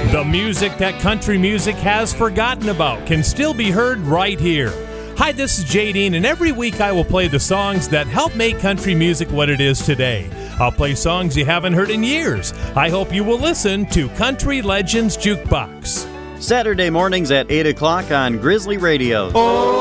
The music that country music has forgotten about can still be heard right here. Hi, this is Jay Dean, and every week I will play the songs that help make country music what it is today. I'll play songs you haven't heard in years. I hope you will listen to Country Legends Jukebox. Saturday mornings at 8 o'clock on Grizzly Radio.